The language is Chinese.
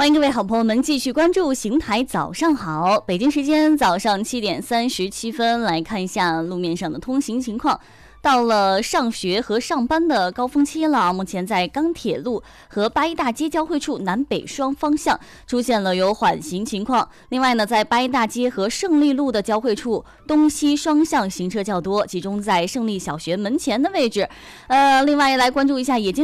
欢迎各位好朋友们继续关注邢台早上好。北京时间早上7点37分，来看一下路面上的通行情况。到了上学和上班的高峰期了，目前在钢铁路和八一大街交汇处南北双方向出现了有缓行情况。另外呢，在八一大街和胜利路的交汇处东西双向行车较多，集中在胜利小学门前的位置。另外来关注一下冶金